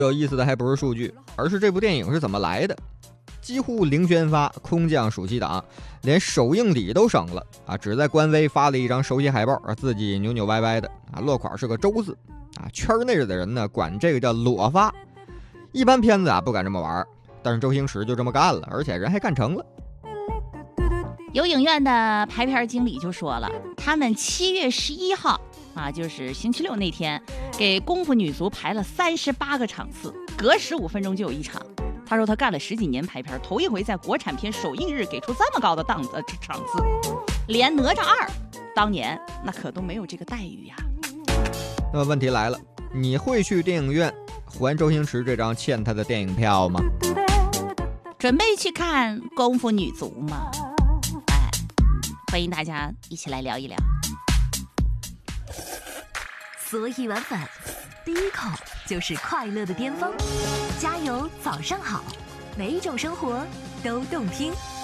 有意思的还不是数据，而是这部电影是怎么来的。几乎零宣发，空降暑期档，连首映礼都省了啊，只在官微发了一张手写海报，自己扭扭歪歪的啊，落款是个周字啊。圈内的人呢，管这个叫裸发。一般片子啊不敢这么玩，但是周星驰就这么干了，而且人还干成了。 有影院的排片经理就说了，他们7月11号啊，就是星期六那天，给功夫女足排了38个场次，隔15分钟就有一场。他说他干了10几年排片，头一回在国产片首映日给出这么高的场次，连哪吒2当年那可都没有这个待遇呀。 那么问题来了，你会去电影院还周星驰这张欠他的电影票吗？ 准备去看功夫女足吗？欢迎大家一起来聊一聊。 所以晚饭第一口就是快乐的巅峰，加油早上好，每一种生活都动听。